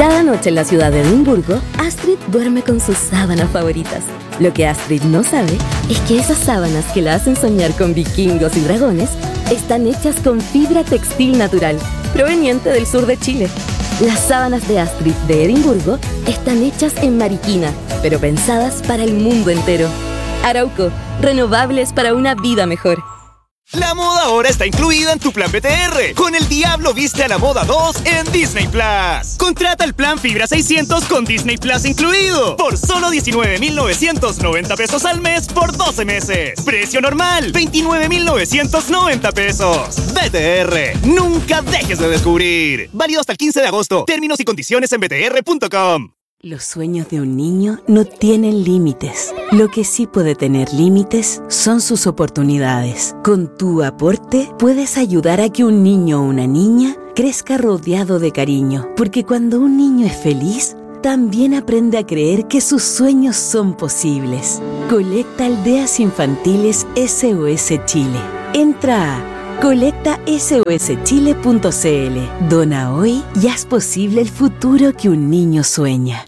Cada noche en la ciudad de Edimburgo, Astrid duerme con sus sábanas favoritas. Lo que Astrid no sabe es que esas sábanas que la hacen soñar con vikingos y dragones están hechas con fibra textil natural, proveniente del sur de Chile. Las sábanas de Astrid de Edimburgo están hechas en Mariquina, pero pensadas para el mundo entero. Arauco, renovables para una vida mejor. La moda ahora está incluida en tu plan BTR. Con el Diablo Viste a la Moda 2 en Disney Plus. Contrata el plan Fibra 600 con Disney Plus incluido. Por solo 19,990 pesos al mes por 12 meses. Precio normal, 29,990 pesos. BTR, nunca dejes de descubrir. Válido hasta el 15 de agosto. Términos y condiciones en btr.com. Los sueños de un niño no tienen límites. Lo que sí puede tener límites son sus oportunidades. Con tu aporte puedes ayudar a que un niño o una niña crezca rodeado de cariño, porque cuando un niño es feliz, también aprende a creer que sus sueños son posibles. Colecta Aldeas Infantiles SOS Chile. Entra a colectasoschile.cl. Dona hoy y haz posible el futuro que un niño sueña.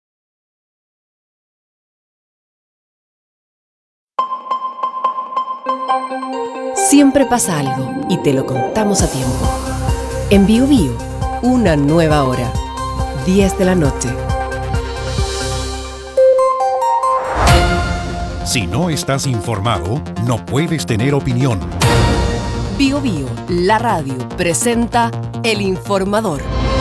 Siempre pasa algo y te lo contamos a tiempo. En Bio Bio, una nueva hora. 10 de la noche. Si no estás informado, no puedes tener opinión. Bio Bio, la radio, presenta El Informador.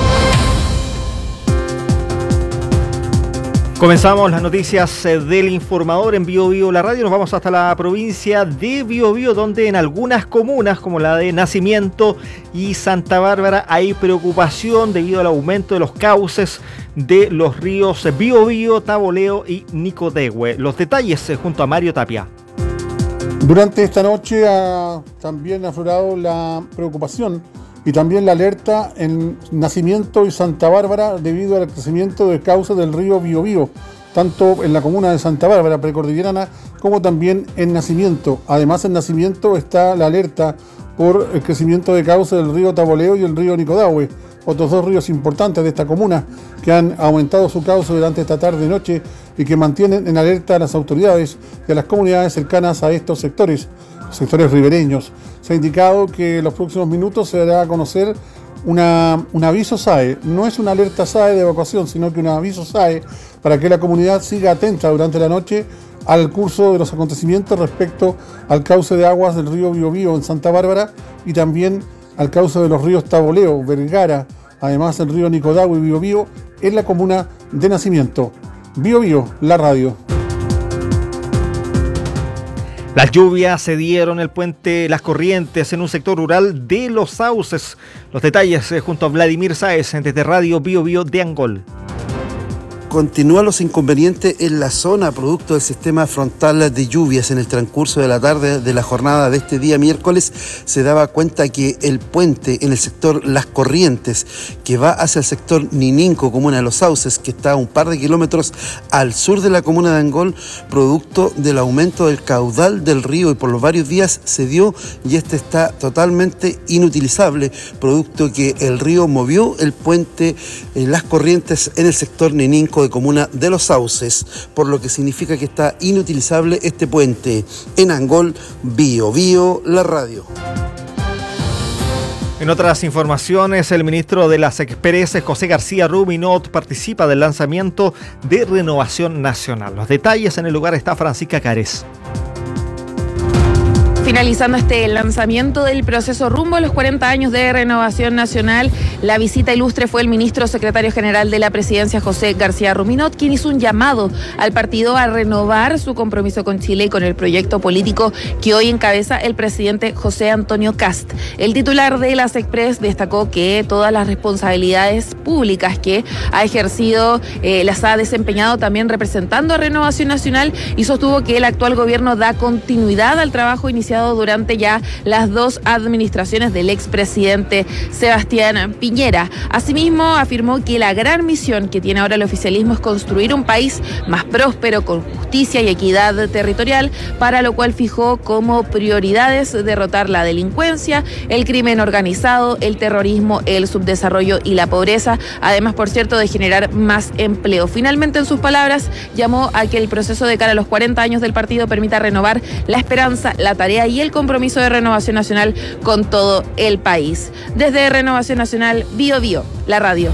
Comenzamos las noticias del Informador en Bio Bio, la radio. Nos vamos hasta la provincia de Bio Bio, donde en algunas comunas, como la de Nacimiento y Santa Bárbara, hay preocupación debido al aumento de los cauces de los ríos Bio Bio, Taboleo y Nicodehue. Los detalles junto a Mario Tapia. Durante esta noche ha también aflorado la preocupación y también la alerta en Nacimiento y Santa Bárbara debido al crecimiento del cauce del río Biobío, tanto en la comuna de Santa Bárbara precordillerana como también en Nacimiento. Además, en Nacimiento está la alerta por el crecimiento de cauce del río Taboleo y el río Nicodehue, otros dos ríos importantes de esta comuna que han aumentado su cauce durante esta tarde y noche y que mantienen en alerta a las autoridades y a las comunidades cercanas a estos sectores ribereños. Se ha indicado que en los próximos minutos se dará a conocer un aviso SAE. No es una alerta SAE de evacuación, sino que un aviso SAE para que la comunidad siga atenta durante la noche al curso de los acontecimientos respecto al cauce de aguas del río Biobío en Santa Bárbara y también al cauce de los ríos Taboleo, Vergara, además del río Nicodehue y Biobío en la comuna de Nacimiento. Bio Bio, la radio. Las lluvias se dieron el puente Las Corrientes en un sector rural de Los Sauces. Los detalles junto a Vladimir Sáez desde Radio Bio Bio de Angol. Continúan los inconvenientes en la zona producto del sistema frontal de lluvias. En el transcurso de la tarde de la jornada de este día miércoles se daba cuenta que el puente en el sector Las Corrientes, que va hacia el sector Nininco, comuna de Los Sauces, que está a un par de kilómetros al sur de la comuna de Angol, producto del aumento del caudal del río y por los varios días se dio y este está totalmente inutilizable, producto que el río movió el puente Las Corrientes en el sector Nininco de comuna de Los Sauces, por lo que significa que está inutilizable este puente. En Angol, Bio Bio, la radio. En otras informaciones, el ministro de las Expreses, José García Ruminot, participa del lanzamiento de Renovación Nacional. Los detalles en el lugar está Francisca Cárez. Finalizando este lanzamiento del proceso rumbo a los 40 años de Renovación Nacional, la visita ilustre fue el ministro secretario general de la Presidencia, José García Ruminot, quien hizo un llamado al partido a renovar su compromiso con Chile y con el proyecto político que hoy encabeza el presidente José Antonio Kast. El titular de las Express destacó que todas las responsabilidades públicas que ha ejercido las ha desempeñado también representando a Renovación Nacional y sostuvo que el actual gobierno da continuidad al trabajo iniciado anunciado durante ya las 2 administraciones del expresidente Sebastián Piñera. Asimismo, afirmó que la gran misión que tiene ahora el oficialismo es construir un país más próspero, con justicia y equidad territorial, para lo cual fijó como prioridades derrotar la delincuencia, el crimen organizado, el terrorismo, el subdesarrollo y la pobreza, además, por cierto, de generar más empleo. Finalmente, en sus palabras, llamó a que el proceso de cara a los 40 años del partido permita renovar la esperanza, la tarea y el compromiso de Renovación Nacional con todo el país. Desde Renovación Nacional, Bío Bío, la radio.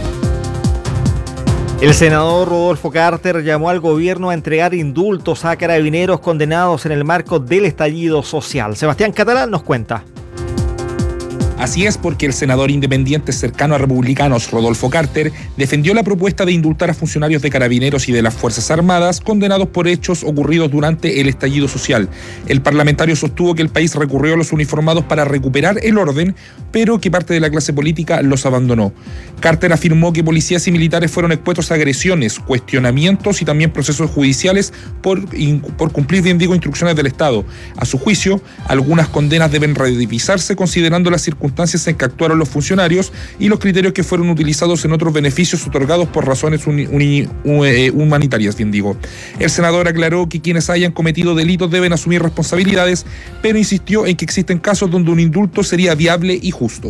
El senador Rodolfo Carter llamó al gobierno a entregar indultos a carabineros condenados en el marco del estallido social. Sebastián Catalán nos cuenta. Así es, porque el senador independiente cercano a republicanos, Rodolfo Carter, defendió la propuesta de indultar a funcionarios de Carabineros y de las Fuerzas Armadas condenados por hechos ocurridos durante el estallido social. El parlamentario sostuvo que el país recurrió a los uniformados para recuperar el orden, pero que parte de la clase política los abandonó. Carter afirmó que policías y militares fueron expuestos a agresiones, cuestionamientos y también procesos judiciales por cumplir, bien digo, instrucciones del Estado. A su juicio, algunas condenas deben revisarse considerando las circunstancias en que actuaron los funcionarios y los criterios que fueron utilizados en otros beneficios otorgados por razones humanitarias, bien digo. El senador aclaró que quienes hayan cometido delitos deben asumir responsabilidades, pero insistió en que existen casos donde un indulto sería viable y justo.